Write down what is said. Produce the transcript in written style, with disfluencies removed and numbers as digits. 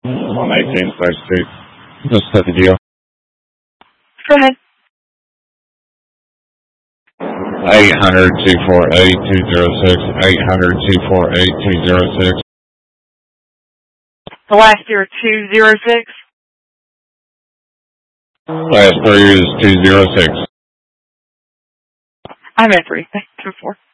On 18th State Street. Just set the deal. Go ahead. 800-248-206. 800-248-206. The last 206. Last 3 is 206. I'm at 3. Thanks, 4.